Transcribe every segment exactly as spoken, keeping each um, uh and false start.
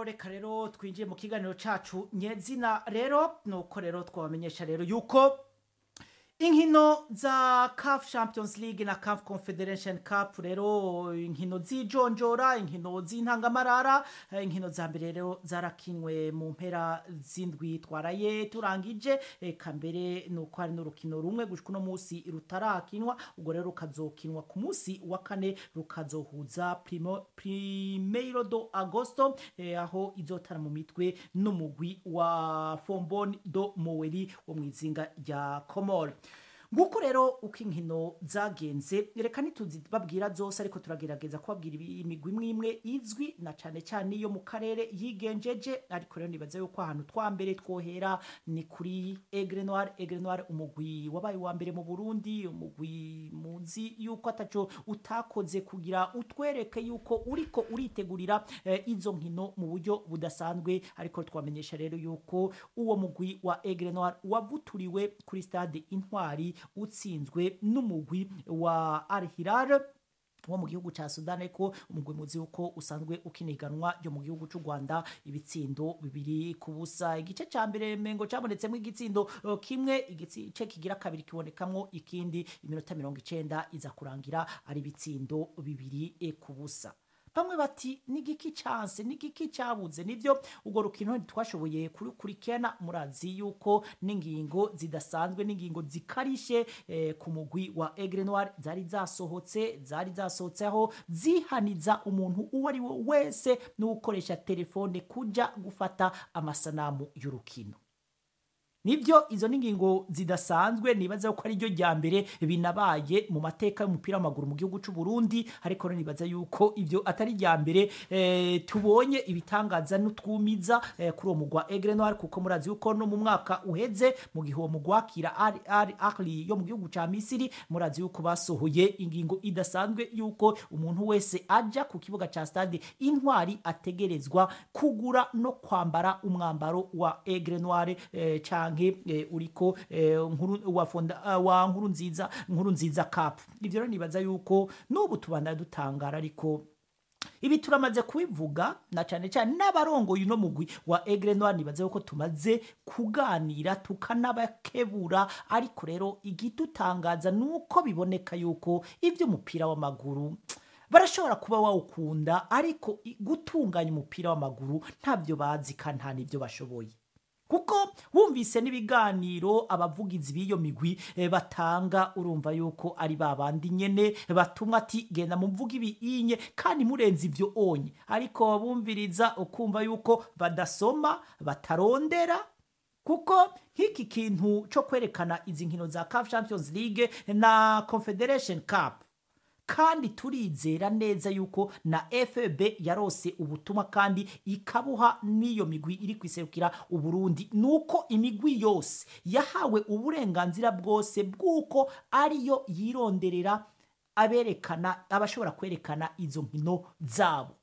rero reka rero twinjiye mu kiganiro cacu nyezina rero nuko rero twabamenyesha rero yuko inkino za C A F Champions League na C A F Confederation Cup rero inkino zijonjora inkino z'intangamarara inkino za mbere rero zarakinwe mu mpera zindwi twaraye turangije eka mbere nuko hari n'urukino rumwe gushika no musi rutarakinwa ubwo rero rukazokinwa ku musi wa kane rukazohuza primo primeiro do agosto eh, aho izotara mu mitwe n'umugwi wa Fombon do Moweri wo mwizinga rya Komoro. Nguko rero uko inkino zagenze reka nituzi babwira zose ariko turagerageza kubabwira imigwi imwe imwe izwi na cane cyane yo mu karere yigenjeje ariko rero nibaza yuko ahantu twambere twohera ni kuri Aigle Noir Aigle Noir umugwi wabaye wa mbere mu Burundi umugwi muzi yuko ataco utakoze kugira utwereke yuko uriko uritegurira eh, izo nkino mu buryo budasanzwe ariko twamenyesha rero yuko uwo mugwi wa Aigle Noir wavuturiwe kuri stade Intwari utsinzwe n'umugwi wa Al Hilal wo mu gihugu ca Sudan ariko umugwi muzi uko usanzwe ukiniganwa ryo mu gihugu c'u Rwanda ibitsindo bibiri kubusa igice ca mbere mengo cabonetsemwe igitsindo uh, kimwe igice kigira kabiri kibonekamwo ikindi iminota mirongo icenda iza kurangira ari ibitsindo bibiri e kubusa. Bamwe bati nigiki chance nigiki cyabuze nivyo ugo rukino twashoboye kurukurikirana murazi yuko ningingo zidasanzwe ningingo zikarishe eh, ku mugwi wa Aigle Noir zari zasohotse zari zasohotseho zihaniza umuntu uwo ari we wese n'ukoresha telefone kuja gufata amasanamu y'urukino. Nivyo izo ningingo zidasanzwe nibaza ko ari ryo rya mbere binabaye mu mateka y'umupira w'amaguru mu gihugu c'u Burundi ariko nibaza yuko ivyo atari rya mbere e, tubonye ibitangaza n'utwumiza e, kuri uwo mugwa Aigle Noir kuko murazi yuko no mu mwaka uheze mu gihe uwo mugwakira Al Ahly yo mu gihugu ca Misiri murazi yuko basohoye ingingo idasanzwe yuko umuntu wese aja ku kibuga ca stade Intwari ategerezwa kugura no kwambara umwambaro wa Aigle Noir e, canke E, uriko e, nkuru wa fonda uh, wa nkuru nziza nkuru nziza cup ivyo rero nibaza yuko n'ubu tubanda dutangara ariko ibi turamaze kubivuga na cyane cyane n'abarongo yuno mugwi wa Aigle Noir nibaze yuko tumaze kuganira tukanabakebura ariko rero igitutangaza nuko biboneka yuko ivyo umupira w'amaguru barashobora kuba wawukunda ariko gutunganya umupira w'amaguru ntabyo bazi kandi nta nivyo bashoboye kuko wumvise n'ibiganiro abavugizi b'iyo migwi e, batanga urumva yuko ari babandi nyene batumwa ati genda mumvuga ibi inye kandi murenze ivyo onye ariko babumviriza ukumva yuko badasoma batarondera kuko hiki kintu cyo kwerekana izi nkino za C A F Champions League na Confederation Cup kandi turizera neza yuko na F B yarose ubutumwa kandi ikabuha niyo migwi iri kwiserukira uburundi nuko imigwi yose yahawe uburenganzira bwose bwuko ariyo yironderera aberekana abashobora kwerekana izo nkino zabo.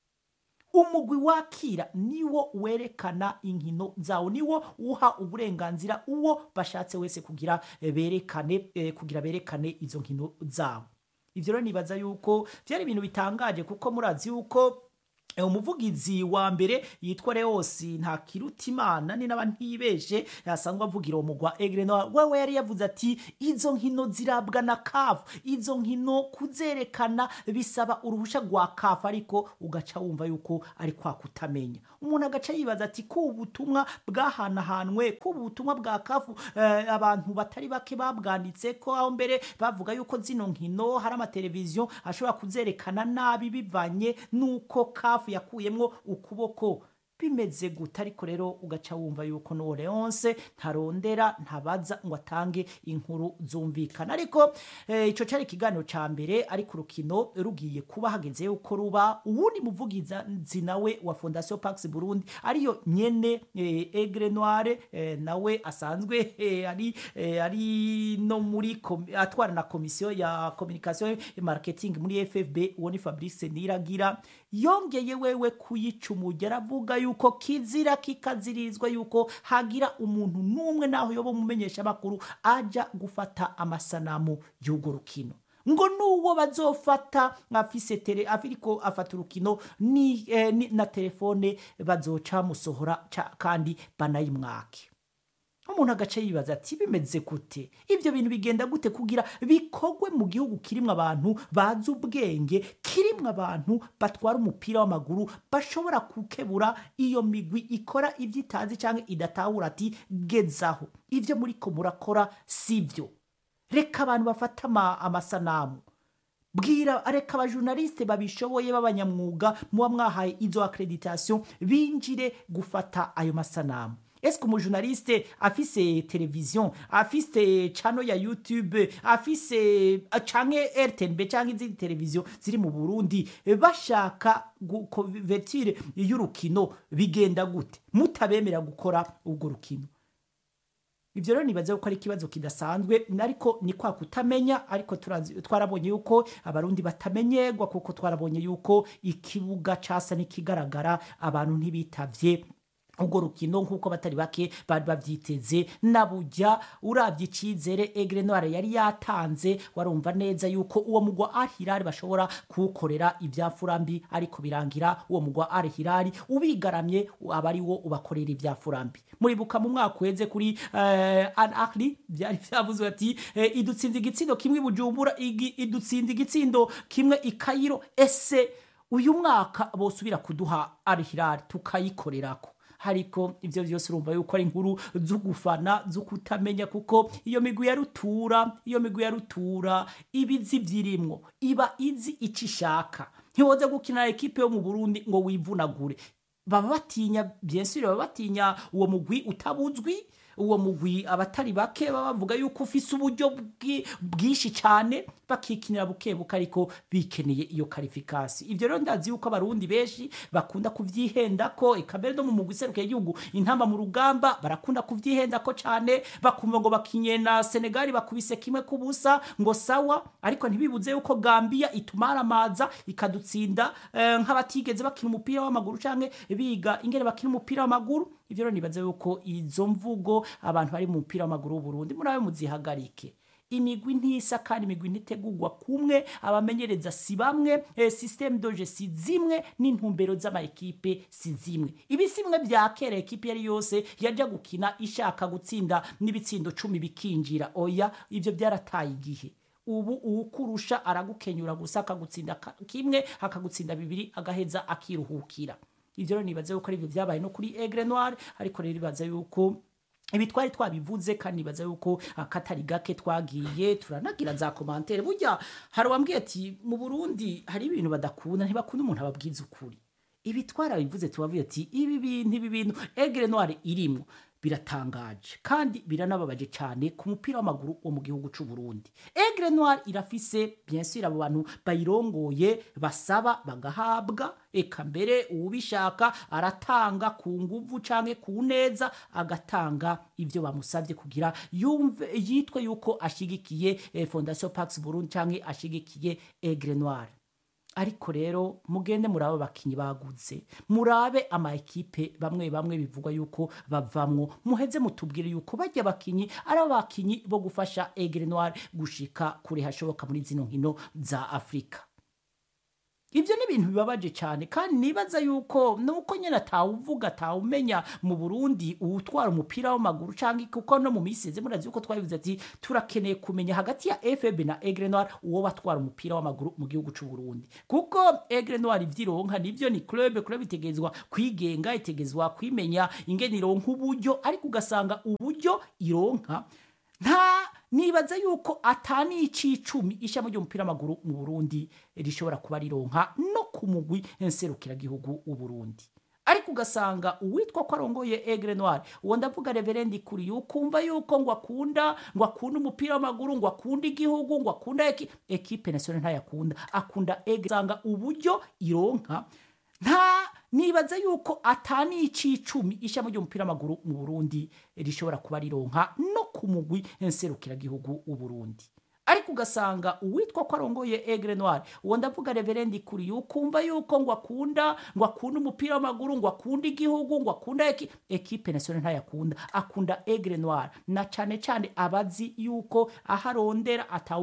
Umugwi wakira niwo werekana inkino zawo niwo uha uburenganzira uwo bashatse wese kugira berekane eh, kugira berekane izo nkino zabo. Ivyo rero nibaza yuko vyari ibintu bitangaje kuko murazi yuko E, umuvugizi wa mbere yitwa Leosi nta kirutimana ni n'abantibeshe yasanzwe avugira umugwa Aigle Noir wewe yari yavuze ati izo nkino zirabwa na C A F izo nkino kuzerekana bisaba uruhusha rwa C A F ariko ugaca wumva yuko ari kwa kutamenya umuntu agaca yibaza ati ko ubutumwa bwahanahanwe ko ubutumwa bwa C A F eh, abantu batari bake babwanditse ko aho mbere bavuga yuko zino nkino hari ama televiziyo ashobora kuzerekana nabi bivanye nuko C A F yakuyemwo ukuboko bimeze guta ariko rero ugaca wumva yuko no Leonce ntarondera ntabaza ngo atange inkuru zumvikana ariko eh, ico cari kiganiro ca mbere ariko rukino rugiye kuba hageze yuko ruba uwundi muvugiza nawe wa Fondation Pax Burundi ariyo nyene eh, Aigle Noir eh, nawe asanzwe eh, ari eh, ari no muri atwara na komisiyo ya communication et marketing muri F F B woni Fabrice Niragira yongeye wewe kuyicumugera avuga yuko kizira kikazirizwa yuko hagira umuntu numwe naho yobo mumenyesha makuru aja gufata amasanamu y'ugo rukino ngo nuwo bazofata afise tele afiriko afata urukino ni, eh, ni na telefone bazoca musohora kandi banayimwake. Umuntu agace yibaza ati bimeze gute, ivyo bintu bigenda gute kugira bikogwe mu gihugu kirimwe abantu bazi ubwenge, kirimwe abantu batwara umupira w'amaguru bashobora kukebura iyo migwi ikora ivyitazi canke idatahura ati gezaho ivyo muriko murakora sivyo. Reka abantu bafata amasanamu, bwira areka abajournaliste babishoboye b'abanyamwuga muba mwahaye izo accreditation binjire gufata ayo masanamu. Est-ce que umujournaliste afise television, afise channel ya YouTube, afise canke R T N B canke izindi television ziri mu Burundi bashaka kuvertire y'urukino bigenda gute mutabemera gukora ubwo rukino? Ivyo rero nibaza ko ari kibazo kidasanzwe, ariko ni kwa kutamenya, ariko twarabonye yuko abarundi batamenyerwa kuko twarabonye yuko ikibuga casa nikigaragara abantu ntibitavye ubwo rukino nkuko batari bake bari bavyiteze. Nabujya uravye icizere Aigle Noir yari yatanze, warumva neza yuko uwo mugwa Al Hilal bashobora kuwukorera ivyafura-mbi, ariko birangira uwo mugwa Al Hilal ubigaramye abari wo ubakorera ivyafura-mbi. Muribuka mu mwaka uheze kuri uh, Al Ahly byari vyavuzwe ati uh, idutsinda igitsindo kimwe Bujumbura, idutsinda igitsindo kimwe i Cairo. Ese uyu mwaka bosubira kuduha Al Hilal tukayikorerako? Hariko ivyo vyose urumva yuko ari inkuru z'ugufana z'ukutamenya, kuko iyo migwi ya rutura iyo migwi ya rutura ibizi vyirimwo iba izi icishaka. Ntiwoza gukina ekipe yo mu Burundi ngo wivunagure, baba batinya bien sûr, baba batinya uwo mugwi utabuzwi, uwo mugwi abatari bake baba bavuga yuko ufise uburyo bwishi cyane bakikinira bukebuka, ariko bikeneye iyo qualification. Ivyo rero ndazi yuko abarundi benshi bakunda kuvyihenda ko ikabere no mu mugwi seruke y'igihugu intamba mu rugamba barakunda kuvyihenda ko cyane, bakumva ngo bakinye na Senegal bakubise kimwe kubusa ngo sawa, ariko ntibibuze yuko Gambia itumara amaza ikadutsinda eh, nk'abatigeze bakina umupira w'amaguru canke biga ingene bakina umupira w'amaguru. Ivyo rero nibaza yuko izo mvugo abantu bari mu mupira w'amaguru w'u Burundi murabe muzihagarike. Imigwi ntisa kandi imigwi ntitegurwa kumwe, abamenyereza si bamwe, eh, système doje si zimwe, n'intumbero z'ama ekipe si zimwe. Ibi simwe bya kera ekipe yari yose yaja gukina ishaka gutsinda n'ibitsindo cumi bikinjira. Oya, ivyo byarataye igihe. Ubu ukurusha aragukenyura gusa akagutsinda kimwe akagutsinda bibiri agaheza akiruhukira. Ivyo rero nibaze yuko ari byo byabaye no kuri Aigle Noir, ariko rero bibaza yuko ibi twari twabivuze kandi nibaza yuko akatari gake twagiye turanagira za commentaire. Burya hari wambwiye ati mu Burundi hari ibintu badakunda, ntibakunda umuntu ababwiza ukuri. Ibi twarabivuze tubavuye ati ibi bintu ibi bintu Aigle Noir irimo biratangaje kandi biranababaje cyane ku mupira w'amaguru wo mu gihugu cy'u Burundi. Aigle Noir irafise bien sûr abo bantu bayirongoye basaba bagahabwa, eka mbere ubishaka aratanga ku nguvu canke ku neza, agatanga ivyo bamusavye kugira yumve yitwe yuko ashigikiye eh, Fondation Pax Burundi canke ashigikiye Aigle Noir. Ariko rero mugende murabe bakinyi baguze, murabe ama ekipe bamwe bamwe bivugwa yuko bavamwo, muheze mutubwire yuko bajya bakinyi ari abakinyi bo gufasha Aigle Noir gushika kure hashoboka muri zino nkino za Afrika. Ivyo ni ibintu bibabaje cyane kandi nibaza yuko nuko nyene atawuvuga atawumenya mu Burundi utwara umupira w'amaguru canke kuko no mu miseze murazi yuko twabivuze ati turakeneye kumenya hagati ya F B na Aigle Noir uwo batwara umupira w'amaguru mu gihugu cy'u Burundi, kuko Aigle Noir ivyironka nivyo ni club club itegezwa kwigenga, itegezwa kwimenya ingene ironka uburyo, ariko ugasanga uburyo ironka nta nibaza yuko atani icicumi ishamo ryo mupira w'amaguru mu Burundi rishobora kuba rironka no kumugwi enserukira gihugu u Burundi. Ariko ugasanga uwitwa ko arongoye Aigle Noir uwo ndavuga Reverend kuri ukumva yuko ngo akunda ngo akunda umupira w'amaguru ngo akunda igihugu ngo akunda eki, equipe nationale ntayakunda, akunda Aigle. Sanga uburyo ironka nta nibaza yuko atani icicumi ishamo ryo mupira w'amaguru mu Burundi rishobora kuba rironka no kumugwi enserukira gihugu u Burundi. Ariko ugasanga uwitwa ko arongoye Aigle Noir uwo ndavuga Reverend kuri ukumva yuko ngo akunda ngo akunda umupira w'amaguru ngo akunda igihugu ngo akunda eki, equipe nationale ntayakunda, akunda Aigle Noir, na cane cane abazi yuko aharondera atawu